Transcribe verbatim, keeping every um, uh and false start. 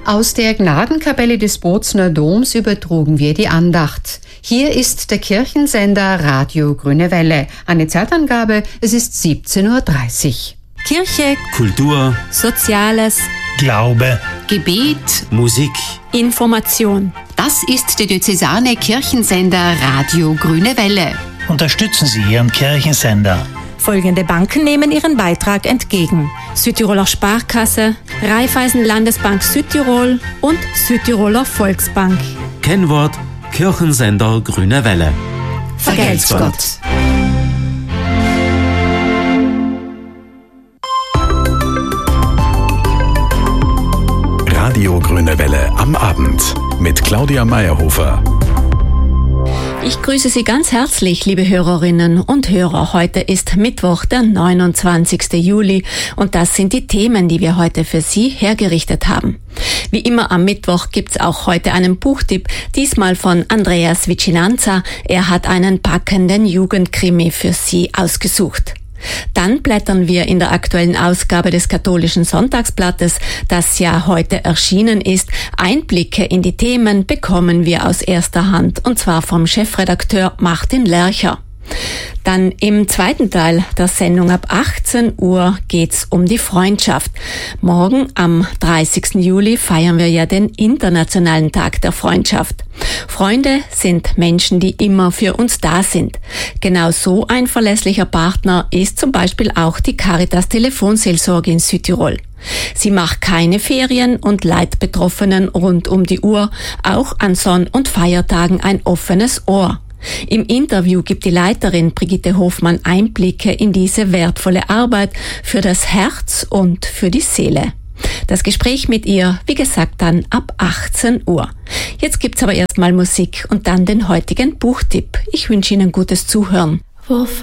Aus der Gnadenkapelle des Bozner Doms übertrugen wir die Andacht. Hier ist der Kirchensender Radio Grüne Welle. Eine Zeitangabe, es ist siebzehn Uhr dreißig. Kirche, Kultur, Soziales, Glaube, Gebet, Musik, Information. Das ist der diözesane Kirchensender Radio Grüne Welle. unterstützen Sie Ihren Kirchensender. Folgende Banken nehmen ihren Beitrag entgegen: Südtiroler Sparkasse, Raiffeisen Landesbank Südtirol und Südtiroler Volksbank. Kennwort Kirchensender Grüne Welle. Vergelt's Gott. Radio Grüne Welle am Abend mit Claudia Meyerhofer. Ich grüße Sie ganz herzlich, liebe Hörerinnen und Hörer. Heute ist Mittwoch, der neunundzwanzigsten Juli, und das sind die Themen, die wir heute für Sie hergerichtet haben. Wie immer am Mittwoch gibt's auch heute einen Buchtipp, diesmal von Andreas Vicinanza. Er hat einen packenden Jugendkrimi für Sie ausgesucht. Dann blättern wir in der aktuellen Ausgabe des Katholischen Sonntagsblattes, das ja heute erschienen ist. Einblicke in die Themen bekommen wir aus erster Hand, und zwar vom Chefredakteur Martin Lercher. Dann im zweiten Teil der Sendung ab achtzehn Uhr geht's um die Freundschaft. Morgen am dreißigsten Juli feiern wir ja den Internationalen Tag der Freundschaft. Freunde sind Menschen, die immer für uns da sind. Genau so ein verlässlicher Partner ist zum Beispiel auch die Caritas Telefonseelsorge in Südtirol. Sie macht keine Ferien und leiht Betroffenen rund um die Uhr, auch an Sonn- und Feiertagen ein offenes Ohr. Im Interview gibt die Leiterin Brigitte Hofmann Einblicke in diese wertvolle Arbeit für das Herz und für die Seele. Das Gespräch mit ihr, wie gesagt, dann ab achtzehn Uhr. Jetzt gibt's aber erstmal Musik und dann den heutigen Buchtipp. Ich wünsche Ihnen gutes Zuhören. Wovon